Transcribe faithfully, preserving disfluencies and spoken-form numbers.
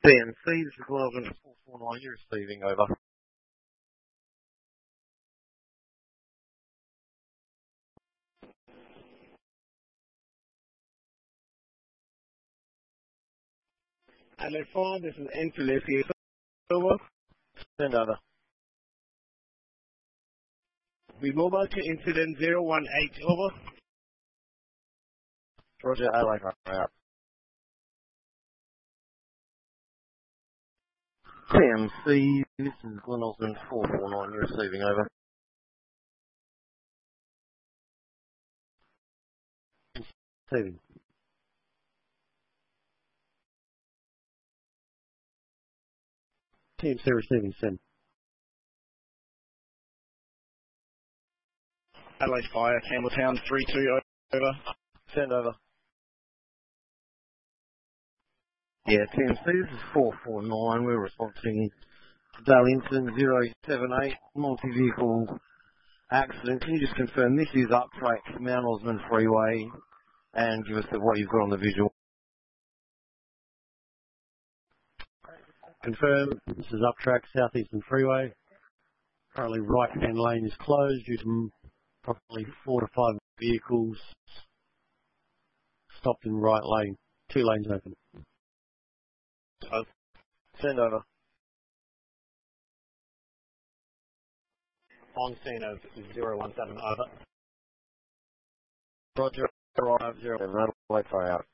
C M C, this is one of four four nine, you're receiving over. Adelaide five, this is Enfield here. Over. Send over. We mobile to incident zero one eight, over. Roger, Adelaide, right out. C M C, this is Glen Osmond four four nine, you're receiving over. Receiving. T M C receiving, send. Adelaide Fire, Campbelltown three two, over. Send over. Yeah, T M C, this is four four nine, we're responding to Darlington zero seven eight, multi-vehicle accident. Can you just confirm this is up track Mount Osmond Freeway and give us the, what you've got on the visual? Confirm, this is up track Southeastern Freeway. Currently right hand lane is closed due to approximately four to five vehicles stopped in right lane. Two lanes open. Oh, send over. On scene of zero one seven, over. Roger, arrive zero seven, wait for out.